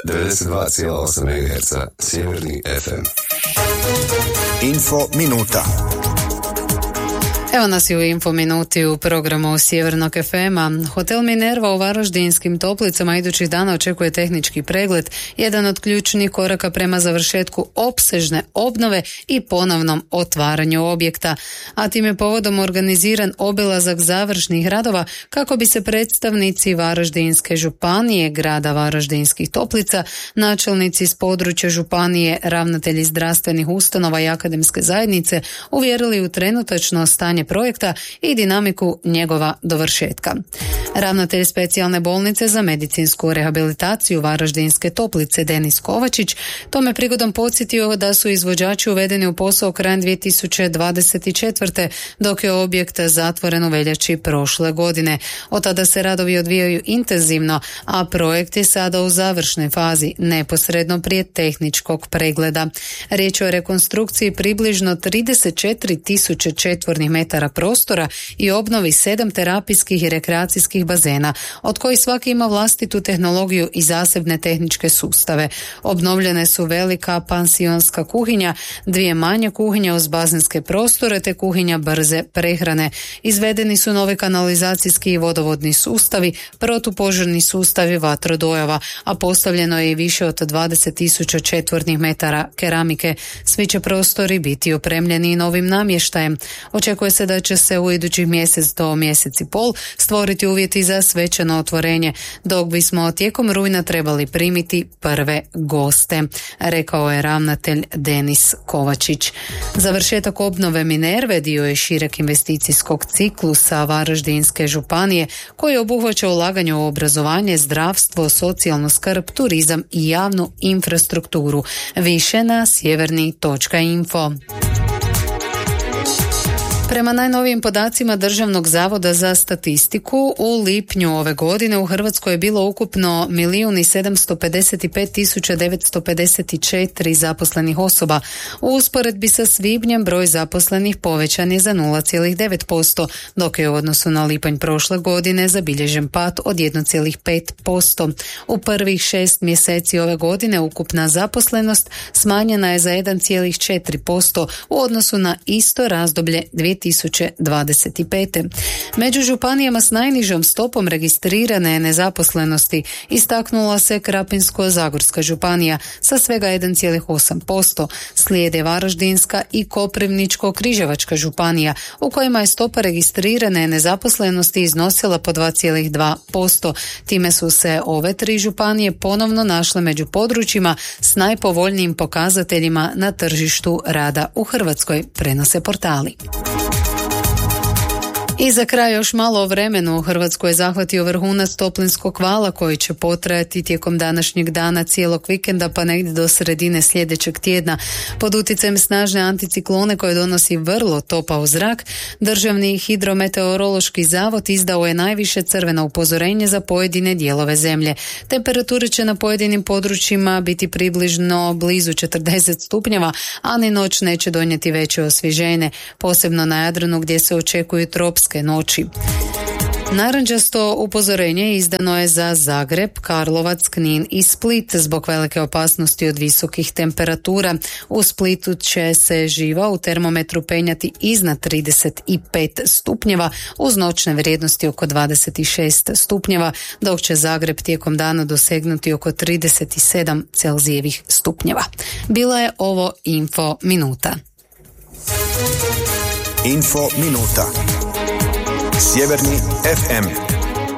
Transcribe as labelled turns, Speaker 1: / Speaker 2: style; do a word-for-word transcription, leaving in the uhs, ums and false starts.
Speaker 1: devedeset dva zarez osam megaherca Sjeverni ef em.
Speaker 2: Info minuta.
Speaker 3: Evo nas i u Info minuti u programu Sjevernog ef ema. Hotel Minerva u Varaždinskim Toplicama idućih dana očekuje tehnički pregled, jedan od ključnih koraka prema završetku opsežne obnove i ponovnom otvaranju objekta. A tim je povodom organiziran obilazak završnih radova kako bi se predstavnici Varaždinske županije, grada Varaždinskih Toplica, načelnici s područja županije, ravnatelji zdravstvenih ustanova i akademske zajednice uvjerili u trenutačno stanje projekta i dinamiku njegova dovršetka. Ravnatelj specijalne bolnice za medicinsku rehabilitaciju Varaždinske Toplice Denis Kovačić tome prigodom podsjetio da su izvođači uvedeni u posao krajem dvije tisuće dvadeset četvrte. dok je objekt zatvoren u veljači prošle godine. Od tada se radovi odvijaju intenzivno, a projekt je sada u završnoj fazi, neposredno prije tehničkog pregleda. Riječ je o rekonstrukciji približno trideset četiri tisuće četvornih metara prostora i obnovi sedam terapijskih i rekreacijskih bazena, od kojih svaki ima vlastitu tehnologiju i zasebne tehničke sustave. Obnovljene su velika pansionska kuhinja, dvije manje kuhinje uz bazenske prostore te kuhinja brze prehrane. Izvedeni su novi kanalizacijski i vodovodni sustavi, protupožarni sustavi vatrodojava, a postavljeno je i više od dvadeset tisuća četvornih metara keramike. Svi će prostori biti opremljeni i novim namještajem. Očekuje se da će se u idućih mjesec do mjesec i pol stvoriti uvjeti za svečano otvorenje, dok bismo tijekom rujna trebali primiti prve goste, rekao je ravnatelj Denis Kovačić. Završetak obnove Minerve dio je šireg investicijskog ciklusa Varaždinske županije koji obuhvaća ulaganje u obrazovanje, zdravstvo, socijalnu skrb, turizam i javnu infrastrukturu. Više na sjeverni točka info. Prema najnovijim podacima Državnog zavoda za statistiku, u lipnju ove godine u Hrvatskoj je bilo ukupno milijun sedamsto pedeset pet tisuća devetsto pedeset četiri zaposlenih osoba. U usporedbi sa svibnjem broj zaposlenih povećan je za nula zarez devet posto, dok je u odnosu na lipanj prošle godine zabilježen pad od jedan zarez pet posto. U prvih šest mjeseci ove godine ukupna zaposlenost smanjena je za jedan zarez četiri posto u odnosu na isto razdoblje dvije tisuće dvadeset pete. Među županijama s najnižom stopom registrirane nezaposlenosti istaknula se Krapinsko-zagorska županija sa svega jedan zarez osam posto, slijede Varaždinska i Koprivničko-križevačka županija u kojima je stopa registrirane nezaposlenosti iznosila po dva zarez dva posto. Time su se ove tri županije ponovno našle među područjima s najpovoljnijim pokazateljima na tržištu rada u Hrvatskoj, prenose portali. I za kraj još malo o vremenu. U Hrvatskoj je zahvatio vrhunac toplinskog vala koji će potrajati tijekom današnjeg dana, cijelog vikenda pa negdje do sredine sljedećeg tjedna. Pod utjecajem snažne anticiklone koje donosi vrlo topao zrak, Državni hidrometeorološki zavod izdao je najviše crveno upozorenje za pojedine dijelove zemlje. Temperature će na pojedinim područjima biti približno blizu četrdeset stupnjeva, a ni noć neće donijeti veće osvježenje, posebno na Jadranu gdje se očekuju tropske noći. Narančasto upozorenje izdano je za Zagreb, Karlovac, Knin i Split zbog velike opasnosti od visokih temperatura. U Splitu će se živa u termometru penjati iznad trideset pet stupnjeva uz noćne vrijednosti oko dvadeset šest stupnjeva, dok će Zagreb tijekom dana dosegnuti oko trideset sedam Celzijevih stupnjeva. Bila je ovo Info minuta.
Speaker 2: Info minuta. Sjeverni ef em.